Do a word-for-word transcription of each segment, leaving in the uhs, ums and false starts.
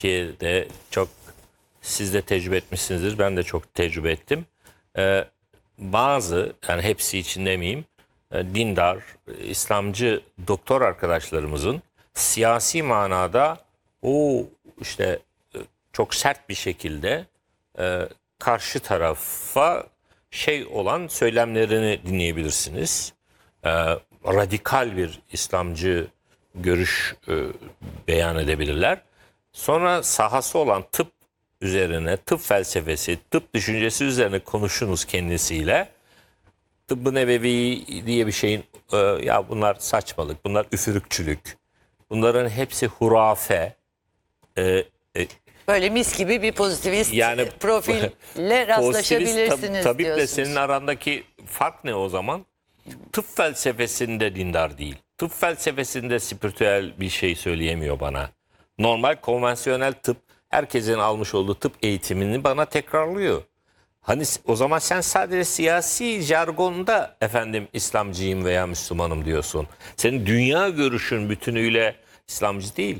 Türkiye'de çok, siz de tecrübe etmişsinizdir, ben de çok tecrübe ettim. Ee, bazı, yani hepsi için demeyeyim, e, dindar, İslamcı doktor arkadaşlarımızın siyasi manada o işte e, çok sert bir şekilde e, karşı tarafa şey olan söylemlerini dinleyebilirsiniz. E, radikal bir İslamcı görüş e, beyan edebilirler. Sonra sahası olan tıp üzerine, tıp felsefesi, tıp düşüncesi üzerine konuşunuz kendisiyle. Tıbbı nebevi diye bir şeyin, e, ya bunlar saçmalık, bunlar üfürükçülük, bunların hepsi hurafe. E, e, Böyle mis gibi bir pozitivist yani profille rastlaşabilirsiniz pozitivist tab tabiple diyorsunuz. senin arandaki fark ne o zaman? Tıp felsefesinde dindar değil. Tıp felsefesinde spiritüel bir şey söyleyemiyor bana. Normal konvansiyonel tıp, herkesin almış olduğu tıp eğitimini bana tekrarlıyor. Hani o zaman sen sadece siyasi jargonda efendim İslamcıyım veya Müslümanım diyorsun. Senin dünya görüşün bütünüyle İslamcı değil.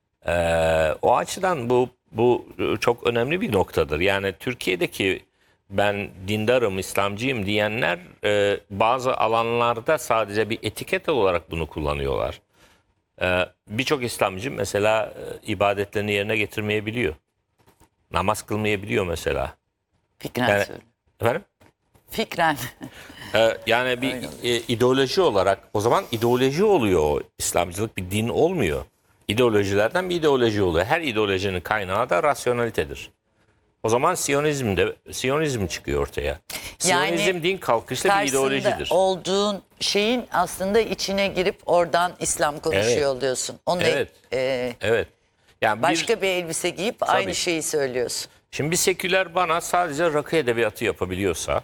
Ee, o açıdan bu bu çok önemli bir noktadır. Yani Türkiye'deki ben dindarım, İslamcıyım diyenler e, bazı alanlarda sadece bir etiket olarak bunu kullanıyorlar. Ee, Birçok İslamcı mesela e, ibadetlerini yerine getirmeyebiliyor. Namaz kılmayabiliyor mesela. Fikren Yani, söylüyorum. efendim? Fikren. Ee, yani bir e, ideoloji olarak, o zaman ideoloji oluyor o. İslamcılık bir din olmuyor. İdeolojilerden bir ideoloji oluyor. Her ideolojinin kaynağı da rasyonelitedir. O zaman Siyonizm de Siyonizm çıkıyor ortaya. Siyonizm Yani din kalkışlı bir ideolojidir. karşısında olduğun şeyin aslında içine girip oradan İslam konuşuyor Evet. oluyorsun. Onu Evet. e, Evet. Yani başka bir, bir elbise giyip aynı şeyi söylüyorsun. şimdi bir seküler bana sadece rakı edebiyatı yapabiliyorsa,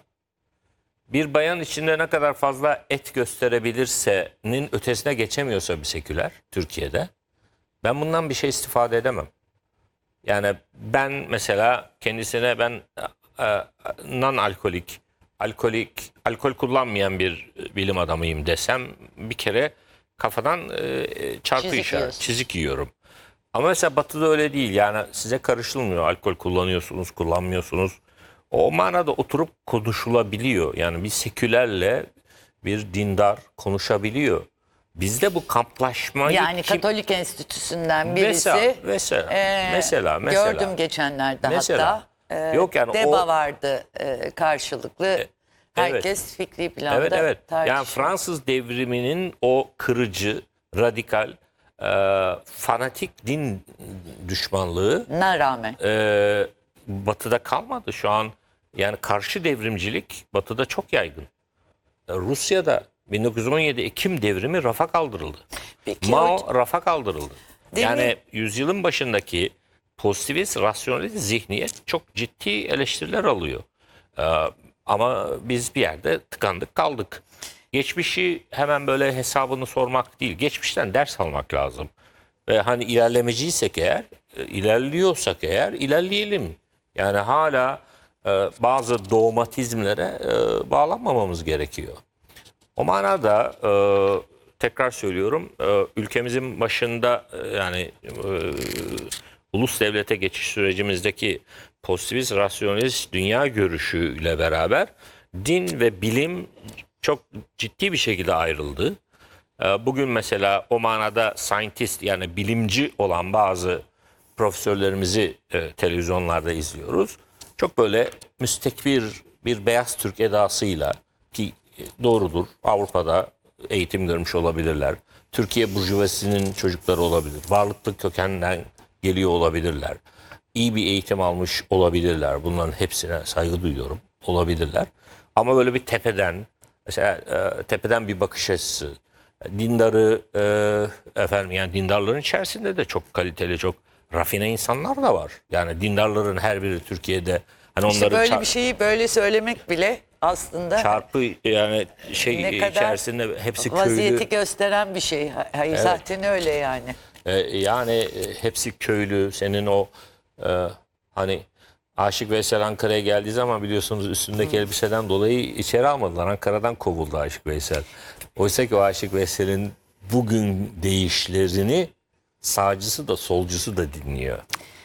bir bayan içinde ne kadar fazla et gösterebilirse'nin ötesine geçemiyorsa bir seküler Türkiye'de, ben bundan bir şey istifade edemem. Yani ben mesela kendisine ben e, e, non-alkolik, alkolik, alkol kullanmayan bir bilim adamıyım desem bir kere kafadan e, çarpı Çizik işaret, yiyorsun. çizik yiyorum. Ama mesela Batı'da öyle değil. Yani size karışılmıyor. Alkol kullanıyorsunuz, kullanmıyorsunuz. O manada oturup konuşulabiliyor. Yani bir sekülerle bir dindar konuşabiliyor. Bizde bu kamplaşmayı Yani kim... Katolik Enstitüsü'nden birisi Mesela, mesela, e, mesela, mesela. gördüm geçenlerde Mesela. hatta. E, Yok yani Deba o- vardı e, karşılıklı. Herkes fikri planda Evet, evet. tartışıyor. Yani Fransız devriminin o kırıcı, radikal, e, fanatik din düşmanlığı Ne rağmen. e, Batı'da kalmadı. Şu an yani karşı devrimcilik Batı'da çok yaygın. E, Rusya'da bin dokuz yüz on yedi Ekim devrimi rafa kaldırıldı. Peki Mao hocam- rafa kaldırıldı. Demin- Yani yüzyılın başındaki pozitivist, rasyonelist zihniyet çok ciddi eleştiriler alıyor. Ee, ama biz bir yerde tıkandık kaldık. Geçmişi hemen böyle hesabını sormak değil, geçmişten ders almak lazım. Ve hani ilerlemeciysek eğer, e, ilerliyorsak eğer ilerleyelim. Yani hala e, bazı dogmatizmlere e, bağlanmamamız gerekiyor. O manada e, tekrar söylüyorum, e, ülkemizin başında e, yani e, ulus devlete geçiş sürecimizdeki pozitivist, rasyonelist dünya görüşüyle beraber din ve bilim çok ciddi bir şekilde ayrıldı. E, bugün mesela o manada scientist yani bilimci olan bazı profesörlerimizi e, televizyonlarda izliyoruz. Çok böyle müstekbir bir beyaz Türk edasıyla, ki doğrudur, Avrupa'da eğitim görmüş olabilirler. Türkiye burjuvasinin çocukları olabilir. Varlıklı kökenden geliyor olabilirler. İyi bir eğitim almış olabilirler. Bunların hepsine saygı duyuyorum. Olabilirler. Ama böyle bir tepeden, mesela e, tepeden bir bakış açısı, dindarı e, efendim yani dindarların içerisinde de çok kaliteli, çok rafine insanlar da var. Yani dindarların her biri Türkiye'de hani İşte onları böyle ça- bir şeyi böyle söylemek bile aslında çarpı yani şey ne kadar içerisinde hepsi vaziyeti köylü. gösteren bir şey. Hayır zaten öyle yani. E, yani e, hepsi köylü. Senin o e, hani Aşık Veysel Ankara'ya geldiği zaman biliyorsunuz üstündeki elbiseden dolayı içeri almadılar. Ankara'dan kovuldu Aşık Veysel. Oysa ki o Aşık Veysel'in bugün deyişlerini sağcısı da solcusu da dinliyor.